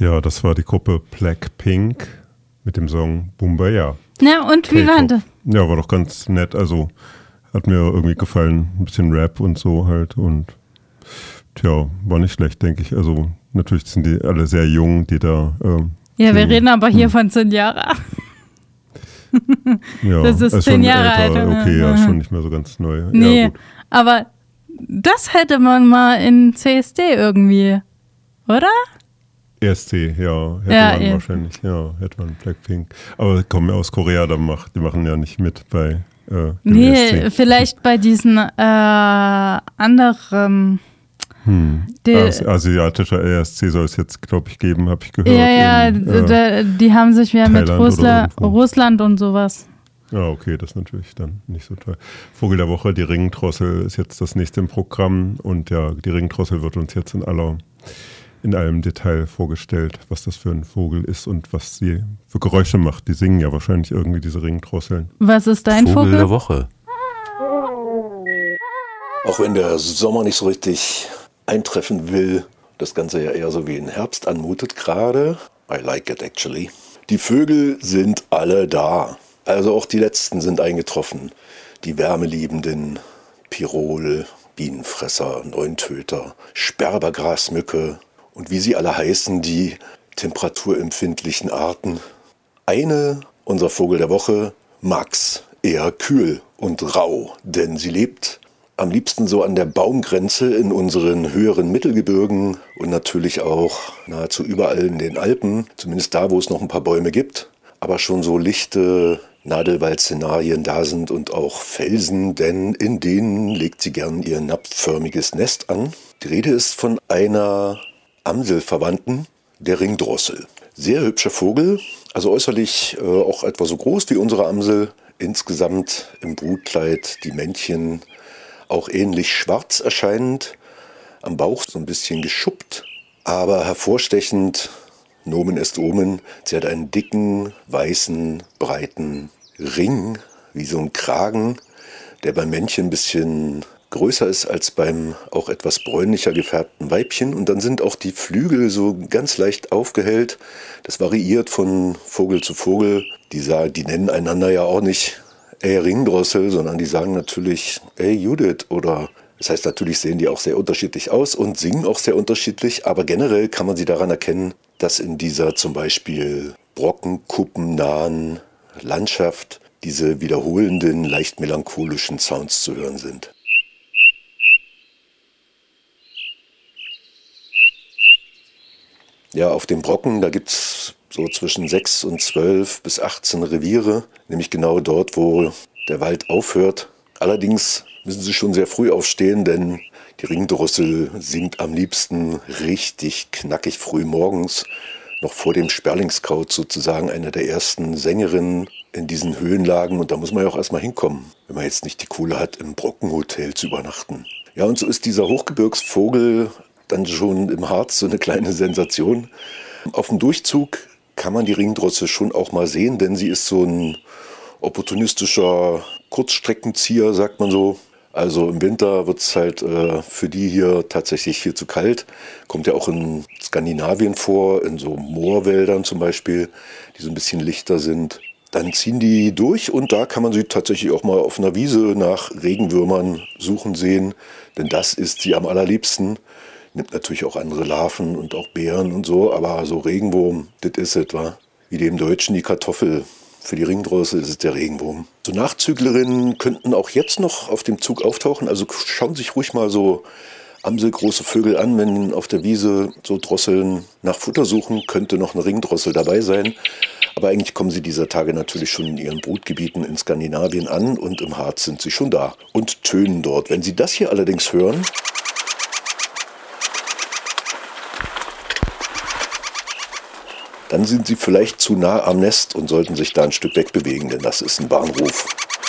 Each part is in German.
Ja, das war die Gruppe Blackpink mit dem Song Boombayah. Na, und wie war das? Ja, war doch ganz nett. Also hat mir irgendwie gefallen. Ein bisschen Rap und so halt. Und tja, war nicht schlecht, denke ich. Also natürlich sind die alle sehr jung, die da. Ja, wir reden aber hier von 10 Jahren. Ja, das ist 10 Jahre alt. Okay, ja, schon nicht mehr so ganz neu. Nee, ja, gut. Aber das hätte man mal in CSD irgendwie, oder? ESC, ja, hätte man wahrscheinlich, ja, hätte man Blackpink. Aber die kommen ja aus Korea, die machen ja nicht mit bei dem ESC. Vielleicht bei diesen anderen. Asiatischer ESC soll es jetzt, glaube ich, geben, habe ich gehört. Ja, die haben sich ja mit Russland und sowas. Ja, okay, das ist natürlich dann nicht so toll. Vogel der Woche, die Ringdrossel ist jetzt das nächste im Programm und ja, die Ringdrossel wird uns jetzt in allem Detail vorgestellt, was das für ein Vogel ist und was sie für Geräusche macht. Die singen ja wahrscheinlich irgendwie diese Ringdrosseln. Was ist dein Vogel? Vogel der Woche. Auch wenn der Sommer nicht so richtig eintreffen will, das Ganze ja eher so wie in Herbst anmutet gerade. I like it actually. Die Vögel sind alle da. Also auch die letzten sind eingetroffen. Die Wärmeliebenden, Pirol, Bienenfresser, Neuntöter, Sperbergrasmücke und wie sie alle heißen, die temperaturempfindlichen Arten. Eine, unser Vogel der Woche, Max, eher kühl und rau, denn sie lebt am liebsten so an der Baumgrenze in unseren höheren Mittelgebirgen und natürlich auch nahezu überall in den Alpen, zumindest da, wo es noch ein paar Bäume gibt, aber schon so lichte Nadelwald-Szenarien da sind und auch Felsen, denn in denen legt sie gern ihr napfförmiges Nest an. Die Rede ist von einer Amselverwandten, der Ringdrossel. Sehr hübscher Vogel, also äußerlich auch etwa so groß wie unsere Amsel. Insgesamt im Brutkleid die Männchen auch ähnlich schwarz erscheinend, am Bauch so ein bisschen geschuppt, aber hervorstechend, Nomen est Omen, sie hat einen dicken, weißen, breiten Ring, wie so ein Kragen, der beim Männchen ein bisschen größer ist als beim auch etwas bräunlicher gefärbten Weibchen. Und dann sind auch die Flügel so ganz leicht aufgehellt. Das variiert von Vogel zu Vogel. Die nennen einander ja auch nicht ey Ringdrossel, sondern die sagen natürlich ey Judith oder das heißt, natürlich sehen die auch sehr unterschiedlich aus und singen auch sehr unterschiedlich, aber generell kann man sie daran erkennen, dass in dieser zum Beispiel brockenkuppennahen Landschaft diese wiederholenden, leicht melancholischen Sounds zu hören sind. Ja, auf dem Brocken, da gibt es so zwischen 6 und 12 bis 18 Reviere, nämlich genau dort, wo der Wald aufhört. Allerdings müssen sie schon sehr früh aufstehen, denn die Ringdrossel singt am liebsten richtig knackig früh morgens, noch vor dem Sperlingskraut sozusagen eine der ersten Sängerinnen in diesen Höhenlagen. Und da muss man ja auch erstmal hinkommen, wenn man jetzt nicht die Kohle hat, im Brockenhotel zu übernachten. Ja, und so ist dieser Hochgebirgsvogel dann schon im Harz so eine kleine Sensation. Auf dem Durchzug kann man die Ringdrossel schon auch mal sehen, denn sie ist so ein opportunistischer Kurzstreckenzieher, sagt man so. Also im Winter wird es halt für die hier tatsächlich viel zu kalt. Kommt ja auch in Skandinavien vor, in so Moorwäldern zum Beispiel, die so ein bisschen lichter sind. Dann ziehen die durch und da kann man sie tatsächlich auch mal auf einer Wiese nach Regenwürmern suchen sehen. Denn das ist sie am allerliebsten. Nimmt natürlich auch andere Larven und auch Beeren und so, aber so Regenwurm, das ist es, wa? Wie dem Deutschen die Kartoffel. Für die Ringdrossel ist es der Regenwurm. So Nachzüglerinnen könnten auch jetzt noch auf dem Zug auftauchen. Also schauen sich ruhig mal so amselgroße Vögel an, wenn auf der Wiese so Drosseln nach Futter suchen, könnte noch eine Ringdrossel dabei sein. Aber eigentlich kommen sie dieser Tage natürlich schon in ihren Brutgebieten in Skandinavien an und im Harz sind sie schon da und tönen dort. Wenn Sie das hier allerdings hören, dann sind sie vielleicht zu nah am Nest und sollten sich da ein Stück wegbewegen, denn das ist ein Warnruf.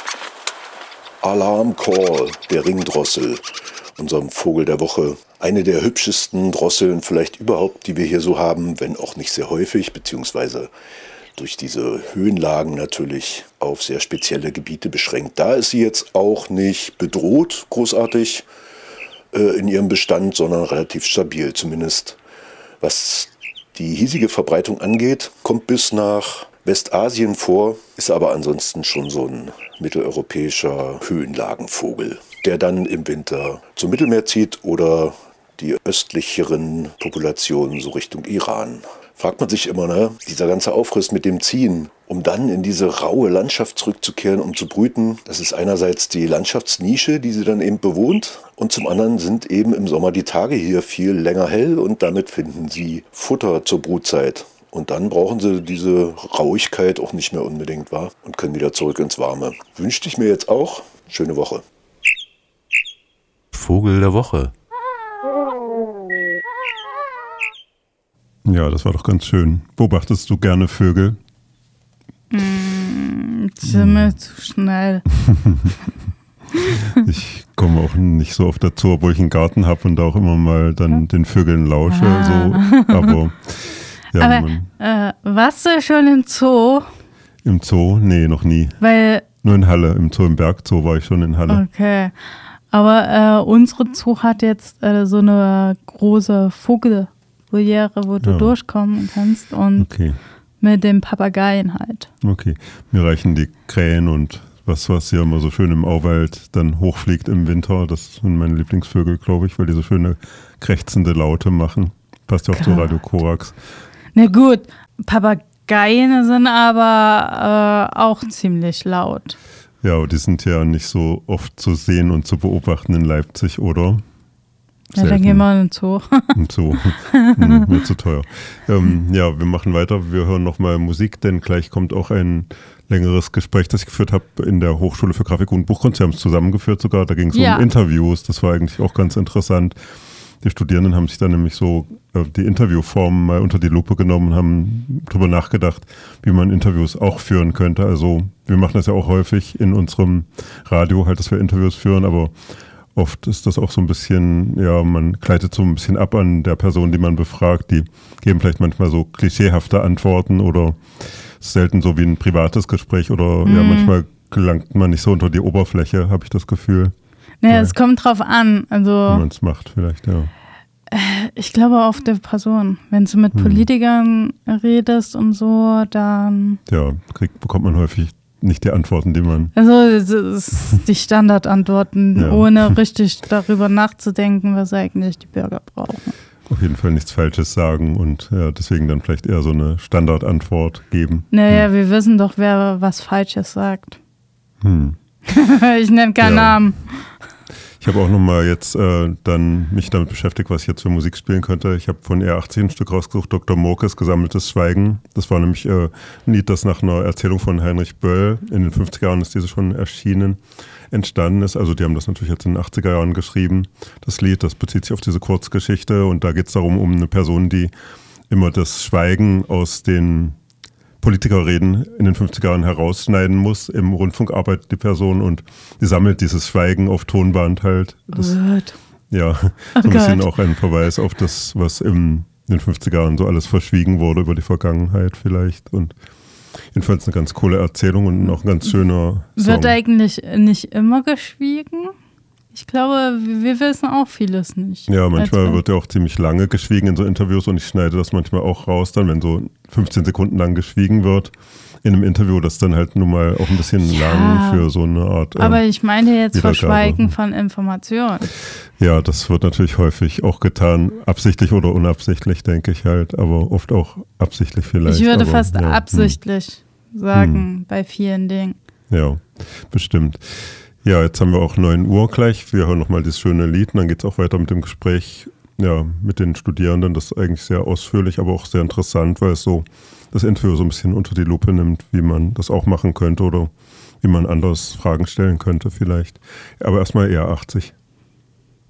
Alarm Call der Ringdrossel, unserem Vogel der Woche. Eine der hübschesten Drosseln vielleicht überhaupt, die wir hier so haben, wenn auch nicht sehr häufig, beziehungsweise durch diese Höhenlagen natürlich auf sehr spezielle Gebiete beschränkt. Da ist sie jetzt auch nicht bedroht, großartig in ihrem Bestand, sondern relativ stabil, zumindest was die hiesige Verbreitung angeht, kommt bis nach Westasien vor, ist aber ansonsten schon so ein mitteleuropäischer Höhenlagenvogel, der dann im Winter zum Mittelmeer zieht oder die östlicheren Populationen so Richtung Iran. Fragt man sich immer, ne, dieser ganze Aufriss mit dem Ziehen, um dann in diese raue Landschaft zurückzukehren, um zu brüten. Das ist einerseits die Landschaftsnische, die sie dann eben bewohnt, und zum anderen sind eben im Sommer die Tage hier viel länger hell und damit finden sie Futter zur Brutzeit. Und dann brauchen sie diese Rauigkeit auch nicht mehr unbedingt, wahr? Und können wieder zurück ins Warme. Wünschte ich mir jetzt auch. Schöne Woche. Vogel der Woche. Ja, das war doch ganz schön. Beobachtest du gerne Vögel? Sind mir zu schnell. Ich komme auch nicht so oft dazu, obwohl ich einen Garten habe und da auch immer mal dann den Vögeln lausche. So. Aber, ja, aber warst du schon im Zoo? Im Zoo? Nee, noch nie. Weil, nur in Halle. Im Zoo, im Bergzoo war ich schon in Halle. Okay. Aber unsere Zoo hat jetzt so eine große Vogelvoliere, wo du durchkommen kannst und mit den Papageien halt. Okay, mir reichen die Krähen und was hier immer so schön im Auwald dann hochfliegt im Winter. Das sind meine Lieblingsvögel, glaube ich, weil die so schöne krächzende Laute machen. Passt ja auch zu Radio Korax. Na gut, Papageien sind aber auch ziemlich laut. Ja, aber die sind ja nicht so oft zu sehen und zu beobachten in Leipzig, oder? Ja, dann gehen wir in den Zoo. Im Zoo. Mir zu teuer. Ja, wir machen weiter. Wir hören nochmal Musik, denn gleich kommt auch ein längeres Gespräch, das ich geführt habe in der Hochschule für Grafik und Buchkunst. Wir haben es zusammengeführt sogar. Da ging es um Interviews. Das war eigentlich auch ganz interessant. Die Studierenden haben sich dann nämlich so die Interviewformen mal unter die Lupe genommen und haben darüber nachgedacht, wie man Interviews auch führen könnte. Also wir machen das ja auch häufig in unserem Radio, halt, dass wir Interviews führen, aber oft ist das auch so ein bisschen, ja, man gleitet so ein bisschen ab an der Person, die man befragt. Die geben vielleicht manchmal so klischeehafte Antworten oder selten so wie ein privates Gespräch oder ja, manchmal gelangt man nicht so unter die Oberfläche, habe ich das Gefühl. Naja, es kommt drauf an. Also, wie man es macht vielleicht, ja. Ich glaube auf der Person. Wenn du mit Politikern redest und so, dann... Ja, bekommt man häufig nicht die Antworten, die man... Also die Standardantworten, ohne richtig darüber nachzudenken, was eigentlich die Bürger brauchen. Auf jeden Fall nichts Falsches sagen und ja, deswegen dann vielleicht eher so eine Standardantwort geben. Naja, wir wissen doch, wer was Falsches sagt. Ich nenne keinen Namen. Ich habe auch nochmal jetzt dann mich damit beschäftigt, was ich jetzt für Musik spielen könnte. Ich habe von R80 ein Stück rausgesucht, Dr. Murkes Gesammeltes Schweigen. Das war nämlich ein Lied, das nach einer Erzählung von Heinrich Böll, in den 50er Jahren ist diese schon erschienen, entstanden ist. Also die haben das natürlich jetzt in den 80er Jahren geschrieben, das Lied. Das bezieht sich auf diese Kurzgeschichte und da geht es darum, um eine Person, die immer das Schweigen aus den Politikerreden in den 50er Jahren herausschneiden muss. Im Rundfunk arbeitet die Person und die sammelt dieses Schweigen auf Tonband halt. Das, ja, so ein bisschen auch ein Verweis auf das, was in den 50er Jahren so alles verschwiegen wurde über die Vergangenheit vielleicht. Und jedenfalls eine ganz coole Erzählung und auch ein ganz schöner Song. Wird eigentlich nicht immer geschwiegen? Ich glaube, wir wissen auch vieles nicht. Ja, manchmal wird ja auch ziemlich lange geschwiegen in so Interviews und ich schneide das manchmal auch raus, dann wenn so 15 Sekunden lang geschwiegen wird in einem Interview, das dann halt nun mal auch ein bisschen lang für so eine Art aber ich meine jetzt Verschweigen von Informationen. Ja, das wird natürlich häufig auch getan, absichtlich oder unabsichtlich, denke ich halt, aber oft auch absichtlich vielleicht. Ich würde fast absichtlich sagen bei vielen Dingen. Ja, bestimmt. Ja, jetzt haben wir auch 9 Uhr gleich. Wir hören nochmal dieses schöne Lied und dann geht es auch weiter mit dem Gespräch mit den Studierenden. Das ist eigentlich sehr ausführlich, aber auch sehr interessant, weil es so das Interview so ein bisschen unter die Lupe nimmt, wie man das auch machen könnte oder wie man anders Fragen stellen könnte vielleicht. Aber erstmal eher 80.